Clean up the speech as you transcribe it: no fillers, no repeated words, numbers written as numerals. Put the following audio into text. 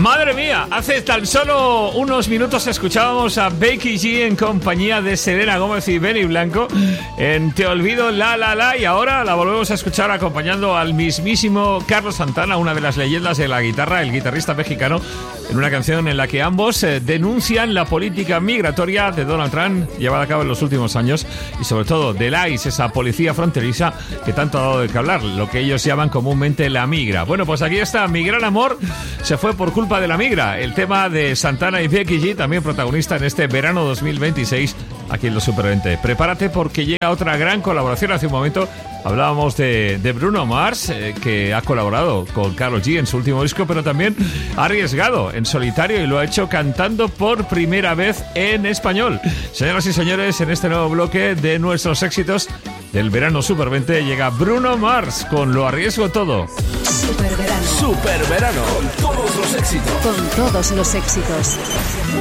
Madre mía, hace tan solo unos minutos escuchábamos a Becky G en compañía de Selena Gómez y Benny Blanco en Te Olvido La La La, y ahora la volvemos a escuchar acompañando al mismísimo Carlos Santana, una de las leyendas de la guitarra, el guitarrista mexicano, en una canción en la que ambos denuncian la política migratoria de Donald Trump llevada a cabo en los últimos años, y sobre todo del ICE, esa policía fronteriza que tanto ha dado de qué hablar, lo que ellos llaman comúnmente la migra. Bueno, pues aquí está, Mi Gran Amor se fue por culpa de la migra, el tema de Santana y Becky G, también protagonista en este verano 2026 aquí en Los Super 20. Prepárate porque llega otra gran colaboración. Hace un momento hablábamos de Bruno Mars, que ha colaborado con Karol G en su último disco, pero también ha arriesgado en solitario y lo ha hecho cantando por primera vez en español. Señoras y señores, en este nuevo bloque de nuestros éxitos del verano Super 20 llega Bruno Mars con Lo Arriesgo Todo. Super verano. Super verano. Con todos los éxitos. Con todos los éxitos.